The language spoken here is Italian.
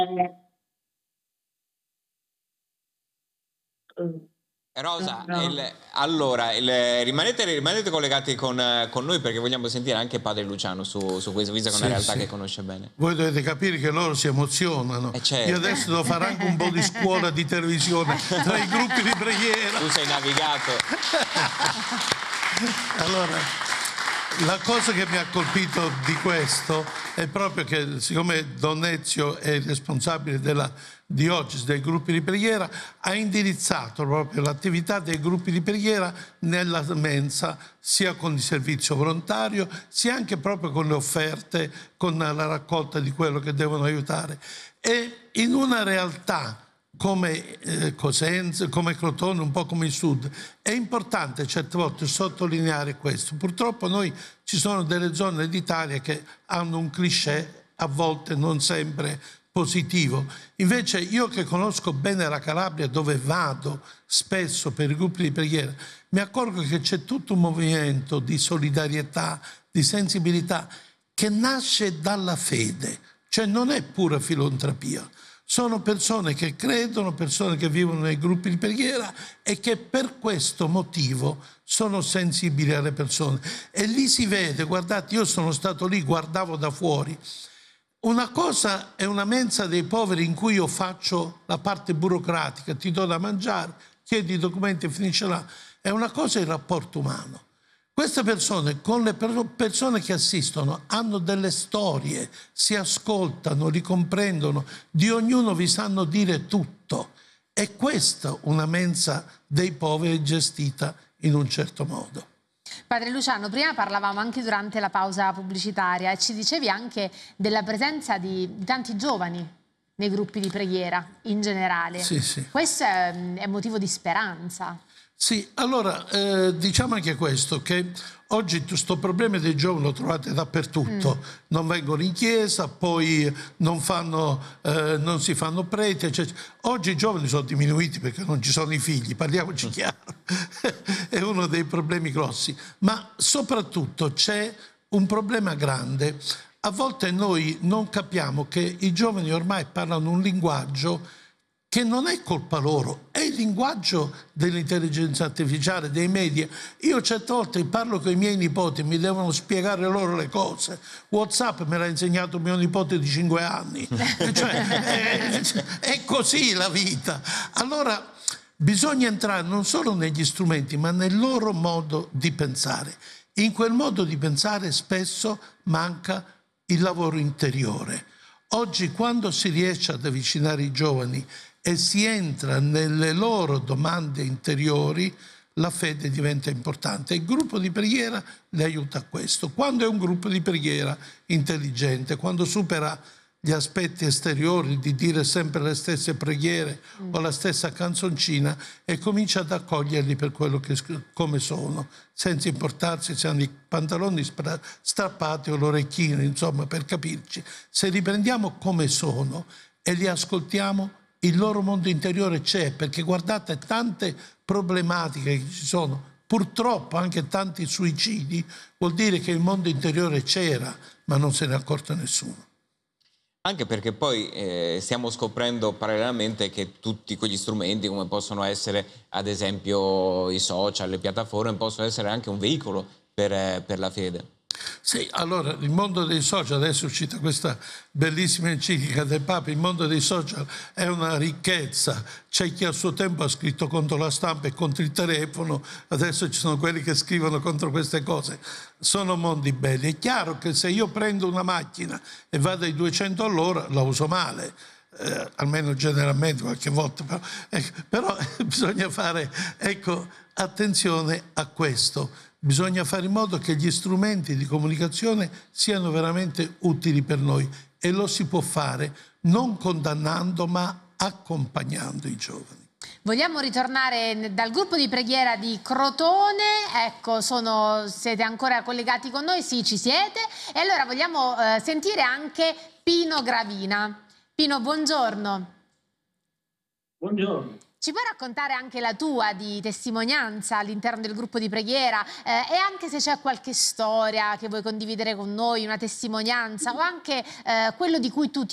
Rosa, No. rimanete collegati con noi perché vogliamo sentire anche Padre Luciano su questo, visto che è una realtà che conosce bene. Voi dovete capire che loro si emozionano. Certo. Io adesso devo fare anche un po' di scuola di televisione tra i gruppi di preghiera. Tu sei navigato. Allora, la cosa che mi ha colpito di questo è proprio che, siccome Don Ezio è il responsabile della diocesi dei gruppi di preghiera, ha indirizzato proprio l'attività dei gruppi di preghiera nella mensa, sia con il servizio volontario, sia anche proprio con le offerte, con la raccolta di quello che devono aiutare. E in una realtà come Cosenza, come Crotone, un po' come il Sud, è importante certe volte sottolineare questo. Purtroppo ci sono delle zone d'Italia che hanno un cliché, a volte non sempre positivo. Invece io che conosco bene la Calabria, dove vado spesso per i gruppi di preghiera, mi accorgo che c'è tutto un movimento di solidarietà, di sensibilità, che nasce dalla fede, cioè non è pura filantropia. Sono persone che credono, persone che vivono nei gruppi di preghiera e che per questo motivo sono sensibili alle persone. E lì si vede, guardate, io sono stato lì, guardavo da fuori. Una cosa è una mensa dei poveri in cui io faccio la parte burocratica, ti do da mangiare, chiedi i documenti e finisce là. È una cosa il rapporto umano. Queste persone, con le persone che assistono, hanno delle storie, si ascoltano, li comprendono, di ognuno vi sanno dire tutto. È questa una mensa dei poveri gestita in un certo modo. Padre Luciano, prima parlavamo anche durante la pausa pubblicitaria e ci dicevi anche della presenza di tanti giovani nei gruppi di preghiera in generale. Sì, sì. Questo è motivo di speranza. Sì, allora diciamo anche questo, che oggi questo problema dei giovani lo trovate dappertutto, non vengono in chiesa, poi non si fanno preti, eccetera. Oggi i giovani sono diminuiti perché non ci sono i figli, parliamoci chiaro, è uno dei problemi grossi, ma soprattutto c'è un problema grande. A volte noi non capiamo che i giovani ormai parlano un linguaggio che non è colpa loro, è il linguaggio dell'intelligenza artificiale, dei media. Io certe volte parlo con i miei nipoti, mi devono spiegare loro le cose. WhatsApp me l'ha insegnato mio nipote di 5 anni. Cioè, è così la vita. Allora bisogna entrare non solo negli strumenti, ma nel loro modo di pensare. In quel modo di pensare spesso manca il lavoro interiore. Oggi, quando si riesce ad avvicinare i giovani e si entra nelle loro domande interiori, la fede diventa importante. Il gruppo di preghiera le aiuta a questo. Quando è un gruppo di preghiera intelligente, quando supera gli aspetti esteriori di dire sempre le stesse preghiere o la stessa canzoncina e comincia ad accoglierli per quello che come sono, senza importarsi se hanno i pantaloni strappati o l'orecchino, insomma, per capirci. Se li prendiamo come sono e li ascoltiamo, il loro mondo interiore c'è, perché guardate tante problematiche che ci sono, purtroppo anche tanti suicidi, vuol dire che il mondo interiore c'era, ma non se ne è accorto nessuno. Anche perché poi stiamo scoprendo parallelamente che tutti quegli strumenti, come possono essere ad esempio i social, le piattaforme, possono essere anche un veicolo per la fede. Sì, allora il mondo dei social, adesso è uscita questa bellissima enciclica del Papa, il mondo dei social è una ricchezza. C'è chi a suo tempo ha scritto contro la stampa e contro il telefono, adesso ci sono quelli che scrivono contro queste cose. Sono mondi belli. È chiaro che se io prendo una macchina e vado ai 200 all'ora la uso male. Almeno generalmente qualche volta, però bisogna fare attenzione a questo. Bisogna fare in modo che gli strumenti di comunicazione siano veramente utili per noi e lo si può fare non condannando ma accompagnando i giovani. Vogliamo ritornare dal gruppo di preghiera di Crotone, ecco, siete ancora collegati con noi? Sì, ci siete. E allora vogliamo sentire anche Pino Gravina. Pino, buongiorno. Buongiorno. Ci puoi raccontare anche la tua di testimonianza all'interno del gruppo di preghiera e anche se c'è qualche storia che vuoi condividere con noi, una testimonianza o anche quello di cui tu ti